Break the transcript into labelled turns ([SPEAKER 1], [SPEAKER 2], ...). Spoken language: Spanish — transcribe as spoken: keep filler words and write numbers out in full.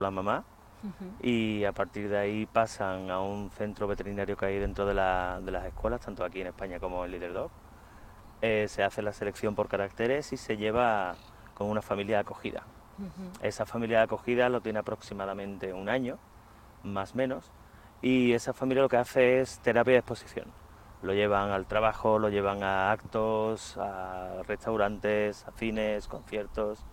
[SPEAKER 1] la mamá
[SPEAKER 2] Ujú.
[SPEAKER 1] y a partir de ahí pasan a un centro veterinario que hay dentro de, la- de las escuelas, tanto aquí en España como en Leader Dog. Eh, se hace la selección por caracteres y se lleva con una familia de acogida. Esa familia de acogida lo tiene aproximadamente un año, más o menos, y esa familia lo que hace es terapia de exposición. Lo llevan al trabajo, lo llevan a actos, a restaurantes, a cines, conciertos,